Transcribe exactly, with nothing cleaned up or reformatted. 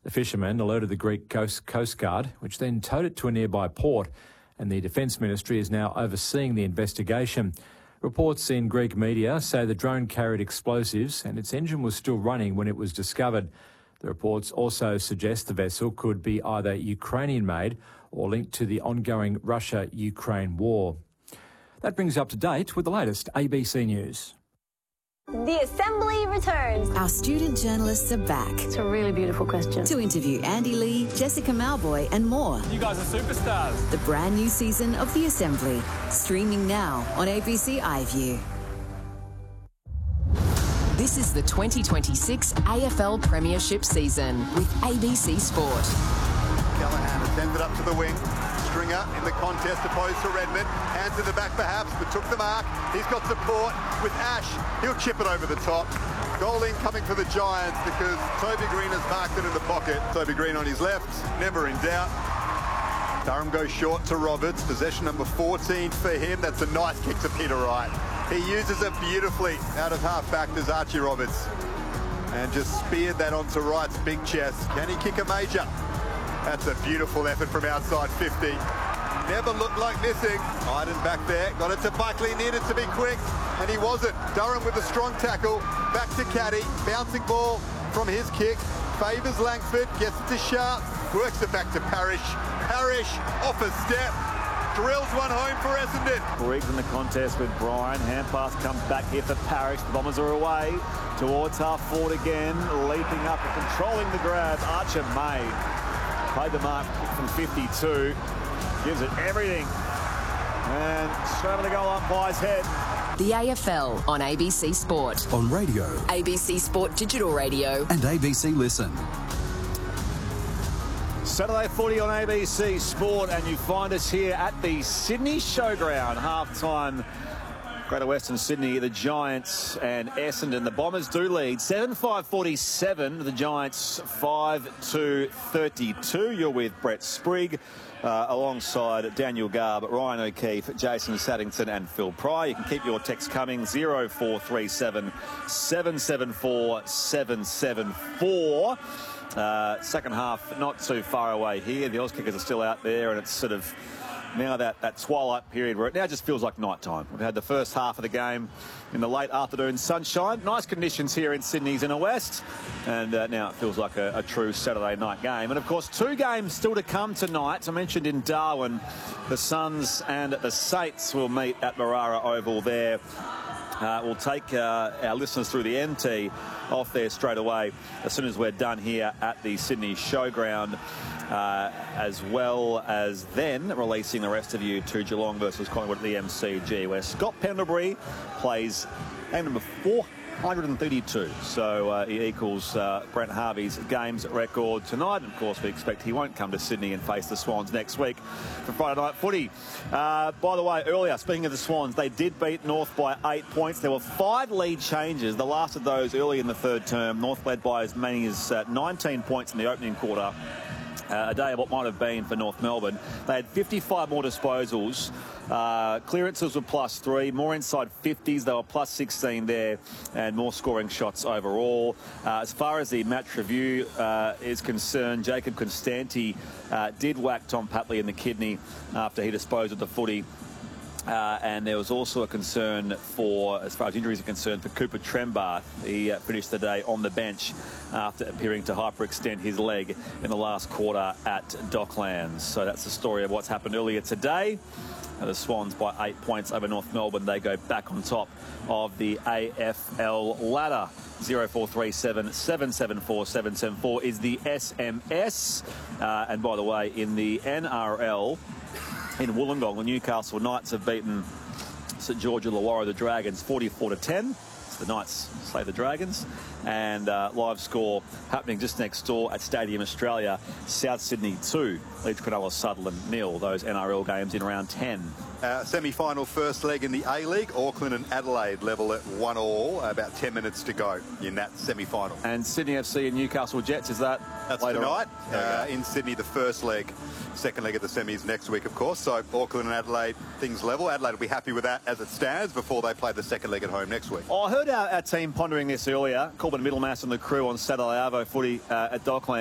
The fishermen alerted the Greek Coast, Coast Guard, which then towed it to a nearby port, and the Defence Ministry is now overseeing the investigation. Reports in Greek media say the drone carried explosives and its engine was still running when it was discovered. The reports also suggest the vessel could be either Ukrainian-made or linked to the ongoing Russia-Ukraine war. That brings you up to date with the latest A B C News. The Assembly returns. Our student journalists are back. It's a really beautiful question. To interview Andy Lee, Jessica Malboy and more. You guys are superstars. The brand new season of The Assembly, streaming now on A B C iView. This is the twenty twenty-six A F L Premiership season with A B C Sport. Callahan has ended up to the wing. Stringer in the contest opposed to Redmond. Hands in the back perhaps, but took the mark. He's got support with Ash. He'll chip it over the top. Goal in coming for the Giants because Toby Green has marked it in the pocket. Toby Green on his left, never in doubt. Durham goes short to Roberts. Possession number fourteen for him. That's a nice kick to Peter Wright. He uses it beautifully out of half-back. There's Archie Roberts. And just speared that onto Wright's big chest. Can he kick a major? That's a beautiful effort from outside fifty. Never looked like missing. Iden back there. Got it to Buckley. Needed to be quick. And he wasn't. Durham with a strong tackle. Back to Caddy. Bouncing ball from his kick. Favours Langford. Gets it to Sharp. Works it back to Parrish. Parrish off a step. Drills one home for Essendon. Briggs in the contest with Bryan. Hand pass comes back here for Parrish. The Bombers are away towards half forward again. Leaping up and controlling the grab. Archer May. Played the mark from fifty-two. Gives it everything. And straight over the goal umpire's head. The A F L on A B C Sport. On radio. A B C Sport Digital Radio. And A B C Listen. Saturday footy on A B C Sport, and you find us here at the Sydney Showground. Half-time, Greater Western Sydney, the Giants and Essendon. The Bombers do lead seven five forty-seven, the Giants five two thirty-two. You're with Brett Sprigg uh, alongside Daniel Garb, Ryan O'Keefe, Jason Saddington and Phil Pry. You can keep your text coming, zero four three seven, seven seven four, seven seven four. Uh, second half not too far away here. The Auskickers are still out there, and it's sort of now that, that twilight period where it now just feels like night time. We've had the first half of the game in the late afternoon sunshine. Nice conditions here in Sydney's inner west, and uh, now it feels like a, a true Saturday night game. And of course, two games still to come tonight. I mentioned in Darwin, the Suns and the Saints will meet at Marara Oval there. Uh, we'll take uh, our listeners through the N T off there straight away as soon as we're done here at the Sydney Showground, uh, as well as then releasing the rest of you to Geelong versus Collingwood at the M C G, where Scott Pendlebury plays game number four hundred thirty-two. So uh, he equals uh, Brent Harvey's games record tonight. And of course, we expect he won't come to Sydney and face the Swans next week for Friday night footy. Uh, by the way, earlier, speaking of the Swans, they did beat North by eight points. There were five lead changes. The last of those early in the third term. North led by as many as uh, nineteen points in the opening quarter. Uh, a day of what might have been for North Melbourne. They had fifty-five more disposals. Uh, clearances were plus three, more inside fifties. They were plus sixteen there, and more scoring shots overall. Uh, as far as the match review uh, is concerned, Jacob Constanti uh, did whack Tom Papley in the kidney after he disposed of the footy. Uh, and there was also a concern for, as far as injuries are concerned, for Cooper Trembath. He uh, finished the day on the bench after appearing to hyperextend his leg in the last quarter at Docklands. So that's the story of what's happened earlier today. Uh, the Swans by eight points over North Melbourne. They go back on top of the A F L ladder. zero four three seven, seven seven four, seven seven four is the S M S. Uh, and by the way, in the N R L, in Wollongong, the Newcastle Knights have beaten St George Illawarra, the Dragons, forty-four to ten. So the Knights slay the Dragons. And uh, live score happening just next door at Stadium Australia. South Sydney two, Leeds Cronulla Sutherland nil. Those N R L games in round ten. Uh, semi-final first leg in the A-League. Auckland and Adelaide level at one all. About ten minutes to go in that semi-final. And Sydney F C and Newcastle Jets, is that That's later tonight uh, okay. in Sydney, the first leg. Second leg of the semis next week, of course. So Auckland and Adelaide, things level. Adelaide will be happy with that as it stands before they play the second leg at home next week. Oh, I heard our, our team pondering this earlier. Corbin Middlemass and the crew on Saturday Arvo footy uh, at Docklands.